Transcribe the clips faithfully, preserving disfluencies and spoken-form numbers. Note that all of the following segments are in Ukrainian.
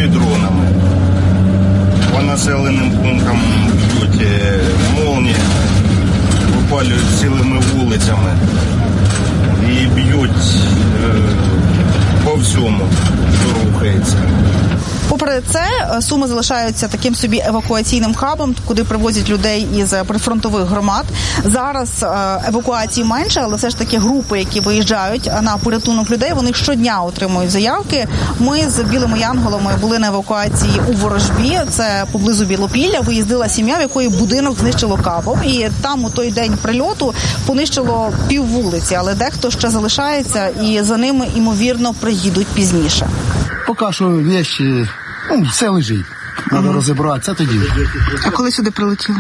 б'ють дронами. По населеним пунктам б'ють молнії, випалюють цілими вулицями і б'ють по всьому, що рухається. Попри це, Суми залишаються таким собі евакуаційним хабом, куди привозять людей із прифронтових громад. Зараз евакуації менше, але все ж таки групи, які виїжджають на порятунок людей, вони щодня отримують заявки. Ми з Білими Янголами були на евакуації у Ворожбі, це поблизу Білопілля. Виїздила сім'я, в якої будинок знищило кабом. І там у той день прильоту понищило пів вулиці, але дехто ще залишається і за ними, ймовірно, приїдуть пізніше. Поки що речі, ну, все лежить. Треба ага. розібратися, тоді. А коли сюди прилетіло?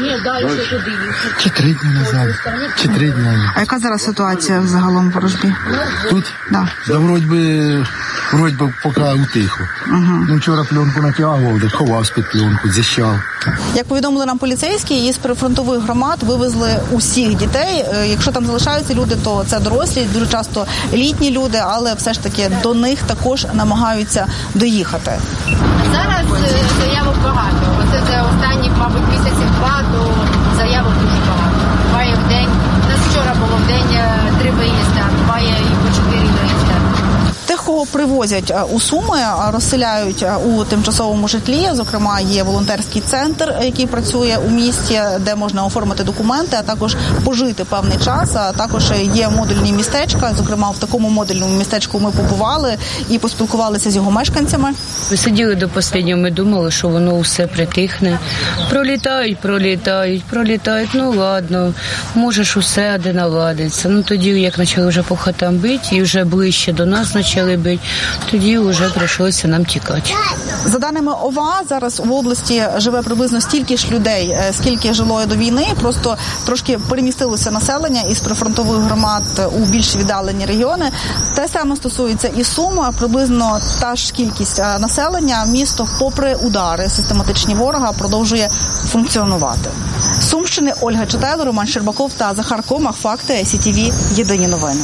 Чи три дні назад, чи три дні. А яка зараз ситуація загалом в Ворожбі? Тут? Да. Да, вроді би, вроді би поки утихло. Ага. Ну, вчора пленку натягував, де ховав під пленку, защав. Як повідомили нам поліцейські, із прифронтових громад вивезли усіх дітей. Якщо там залишаються люди, то це дорослі, дуже часто літні люди, але все ж таки до них також намагаються доїхати. Зараз заявок багато. Оце за останні, мабуть, місяців два, то заявок дуже багато. Буває в день. У нас вчора було в день три виїзди, а буває і по чотири виїзди. Тих, кого привозять у Суми, розселяють у тимчасовому житлі. Зокрема, є волонтерський центр, який працює у місті, де можна оформити документи, а також пожити певний час. А також є модульні містечка. Зокрема, в такому модульному містечку ми побували і поспілкувалися з його мешканцями. Ми сиділи до останнього, ми думали, що воно все притихне. Пролітають, пролітають, пролітають. Ну ладно, може ж усе де наладиться. Ну тоді, як почали вже по хатам бити, і вже ближче до нас почали бити, тоді вже прийшлося нам тікати. За даними ОВА, зараз в області живе приблизно стільки ж людей, скільки жило до війни, просто трошки перемістилося населення із прифронтових громад у більш віддалені регіони. Те саме стосується і Сум, приблизно та ж кількість населення. Місто, попри удари систематичні ворога, продовжує функціонувати. З Сумщини Ольга Читайло, Роман Щербаков та Захар Комах. Факти ай сі ті ві. Єдині новини.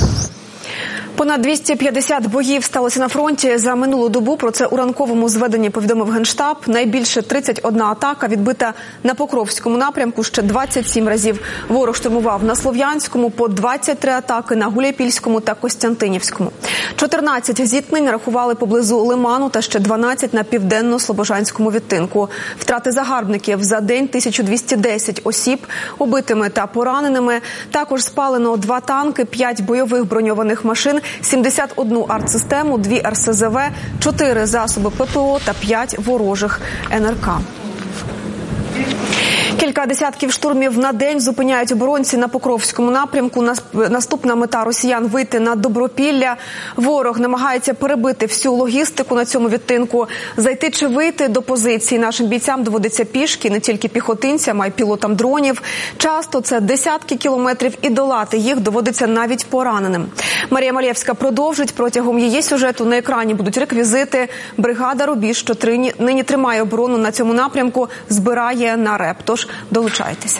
Понад двісті п'ятдесят боїв сталося на фронті за минулу добу. Про це у ранковому зведенні повідомив Генштаб. Найбільше тридцять одна атака відбита на Покровському напрямку, ще двадцять сім разів. Ворог штурмував на Слов'янському, по двадцять три атаки на Гуляйпільському та Костянтинівському. чотирнадцять зіткнень рахували поблизу Лиману та ще дванадцять на південно-слобожанському відтинку. Втрати загарбників за день – тисяча двісті десять осіб, убитими та пораненими. Також спалено два танки, п'ять бойових броньованих машин, сімдесят одну артсистему, дві ер ес зе ве, чотири засоби пе пе о та п'ять ворожих ен ер ка. Кілька десятків штурмів на день зупиняють оборонці на Покровському напрямку. Наступна мета росіян – вийти на Добропілля. Ворог намагається перебити всю логістику на цьому відтинку. Зайти чи вийти до позиції нашим бійцям доводиться пішки, не тільки піхотинцям, а й пілотам дронів. Часто це десятки кілометрів, і долати їх доводиться навіть пораненим. Марія Малєвська продовжить. Протягом її сюжету на екрані будуть реквізити. Бригада «Рубіж», що нині тримає оборону на цьому напрямку, збирає на реп. Тож долучайтеся.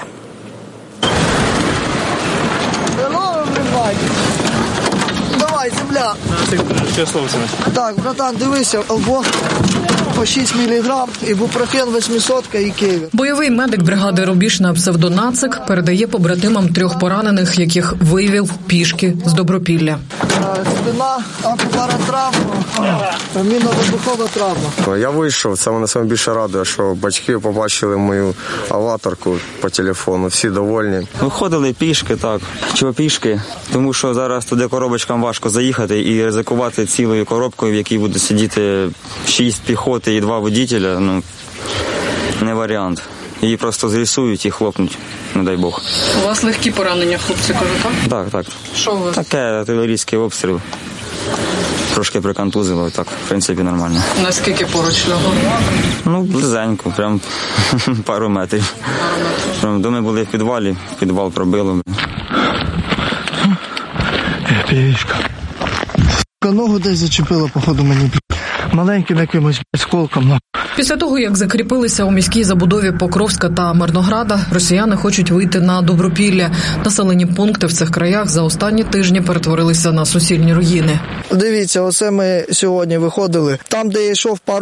Давай, земля. Так, братан, дивися, албо по шість міліграм, ібупрофен вісімсот і кевір. Бойовий медик бригади «Рубіж» на псевдо Нацик передає побратимам трьох поранених, яких виявив пішки з Добропілля. Спина, ампутаротравма, мінно-вибухова травма. Я вийшов, це мене найбільше радує, що батьки побачили мою аватарку по телефону, всі довольні. Виходили пішки, так, чого пішки, тому що зараз туди коробочкам важко заїхати і ризикувати цілою коробкою, в якій буде сидіти шість піхоти і два водителя, ну, не варіант. Її просто зрисують і хлопнуть, не дай Бог. У вас легкі поранення, хлопці, кажуть, так? Так, так. Що у вас? Таке артилерійський обстріл. Трошки приконтузило, так, в принципі, нормально. Наскільки поруч лягло? Ну, близенько, прям пару метрів. Прям доми були в підвалі, підвал пробило. Пішка. Ногу десь зачепило, походу, мені. Маленьким якимось осколком. Після того, як закріпилися у міській забудові Покровська та Мирнограда, росіяни хочуть вийти на Добропілля. Населені пункти в цих краях за останні тижні перетворилися на суцільні руїни. Дивіться, оце ми сьогодні виходили. Там, де я йшов пару